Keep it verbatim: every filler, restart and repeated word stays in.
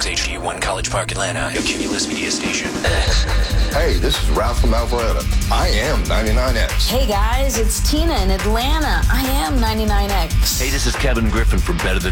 X H D one College Park, Atlanta, a Cumulus Media station. Hey, this is Ralph from Alpharetta. I am ninety-nine X. Hey guys, it's Tina in Atlanta. I am ninety-nine X. Hey, this is Kevin Griffin from Better Than